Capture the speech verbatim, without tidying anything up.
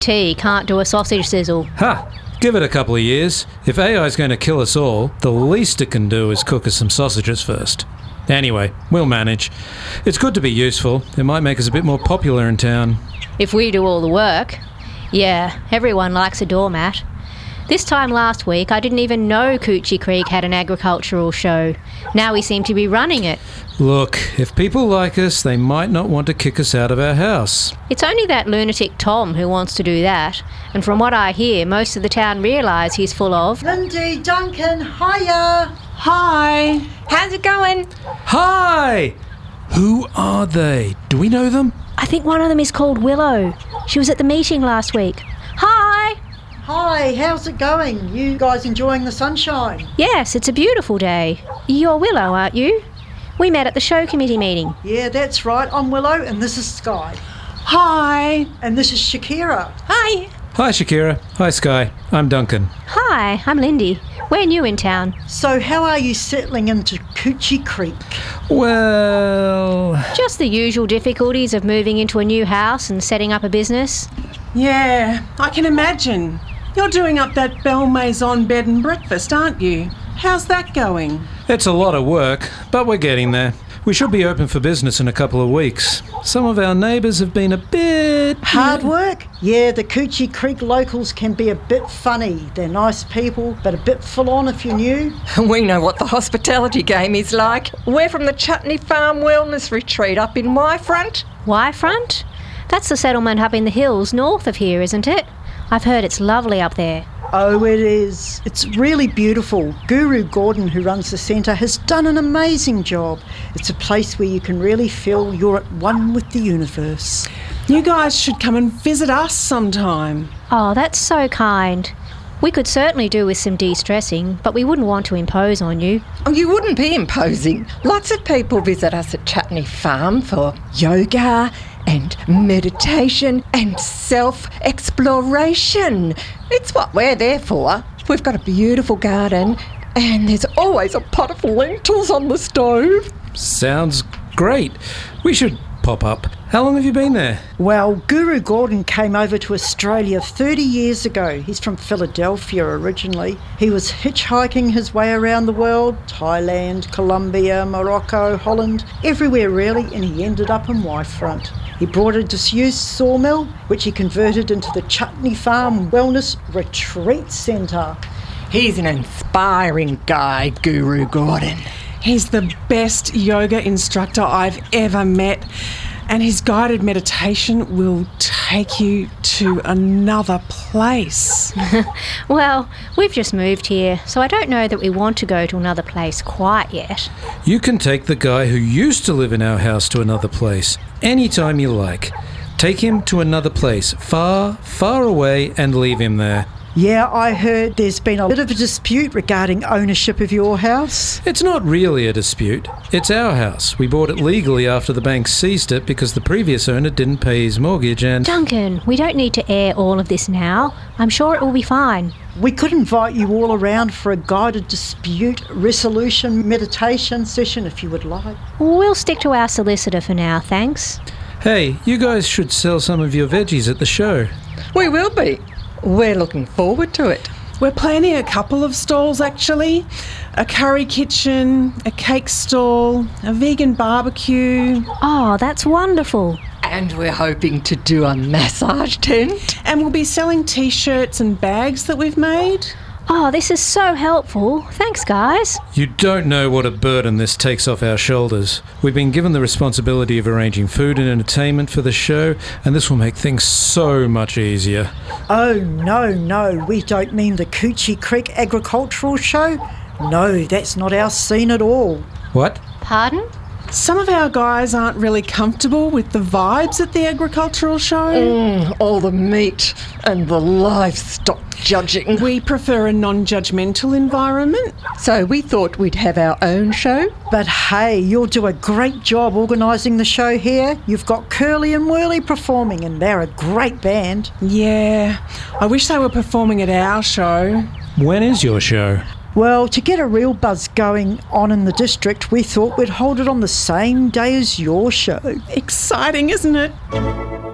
T can't do a sausage sizzle. Ha! Give it a couple of years. If A I's going to kill us all, the least it can do is cook us some sausages first. Anyway, we'll manage. It's good to be useful. It might make us a bit more popular in town. If we do all the work. Yeah, everyone likes a doormat. This time last week, I didn't even know Coochie Creek had an agricultural show. Now we seem to be running it. Look, if people like us, they might not want to kick us out of our house. It's only that lunatic Tom who wants to do that. And from what I hear, most of the town realise he's full of... Lindy, Duncan, hiya! Hi. How's it going? Hi! Who are they? Do we know them? I think one of them is called Willow. She was at the meeting last week. Hi! Hi, how's it going? You guys enjoying the sunshine? Yes, it's a beautiful day. You're Willow, aren't you? We met at the show committee meeting. Yeah, that's right. I'm Willow and this is Sky. Hi. And this is Shakira. Hi. Hi, Shakira. Hi, Sky. I'm Duncan. Hi, I'm Lindy. We're new in town. So how are you settling into Coochie Creek? Well... Just the usual difficulties of moving into a new house and setting up a business. Yeah, I can imagine. You're doing up that Belle Maison bed and breakfast, aren't you? How's that going? It's a lot of work, but we're getting there. We should be open for business in a couple of weeks. Some of our neighbours have been a bit... Hard work? Yeah, the Coochie Creek locals can be a bit funny. They're nice people, but a bit full on if you're new. We know what the hospitality game is like. We're from the Chutney Farm Wellness Retreat up in Y-Front. Y-Front? That's the settlement up in the hills north of here, isn't it? I've heard it's lovely up there. Oh, it is. It's really beautiful. Guru Gordon, who runs the centre, has done an amazing job. It's a place where you can really feel you're at one with the universe. You guys should come and visit us sometime. Oh, that's so kind. We could certainly do with some de-stressing, but we wouldn't want to impose on you. Oh, you wouldn't be imposing. Lots of people visit us at Chutney Farm for yoga and meditation and self-exploration. It's what we're there for. We've got a beautiful garden and there's always a pot of lentils on the stove. Sounds great. We should pop up. How long have you been there? Well, Guru Gordon came over to Australia thirty years ago. He's from Philadelphia originally. He was hitchhiking his way around the world, Thailand, Colombia, Morocco, Holland, everywhere really, and he ended up in Y-Front. He brought a disused sawmill, which he converted into the Chutney Farm Wellness Retreat Centre. He's an inspiring guy, Guru Gordon. He's the best yoga instructor I've ever met, and his guided meditation will take you to another place. Well, we've just moved here, so I don't know that we want to go to another place quite yet. You can take the guy who used to live in our house to another place, anytime you like. Take him to another place, far, far away, and leave him there. Yeah, I heard there's been a bit of a dispute regarding ownership of your house. It's not really a dispute. It's our house. We bought it legally after the bank seized it because the previous owner didn't pay his mortgage and... Duncan, we don't need to air all of this now. I'm sure it will be fine. We could invite you all around for a guided dispute resolution meditation session if you would like. We'll stick to our solicitor for now, thanks. Hey, you guys should sell some of your veggies at the show. We will be. We're looking forward to it. We're planning a couple of stalls actually. A curry kitchen, a cake stall, a vegan barbecue. Oh, that's wonderful. And we're hoping to do a massage tent. And we'll be selling t-shirts and bags that we've made. Oh, this is so helpful. Thanks, guys. You don't know what a burden this takes off our shoulders. We've been given the responsibility of arranging food and entertainment for the show, and this will make things so much easier. Oh, no, no, we don't mean the Coochie Creek Agricultural Show. No, that's not our scene at all. What? Pardon? Some of our guys aren't really comfortable with the vibes at the agricultural show. Mm, all the meat and the livestock judging. We prefer a non-judgmental environment. So we thought we'd have our own show. But hey, you'll do a great job organising the show here. You've got Curly and Whirly performing and they're a great band. Yeah, I wish they were performing at our show. When is your show? Well, to get a real buzz going on in the district, we thought we'd hold it on the same day as your show. Exciting, isn't it?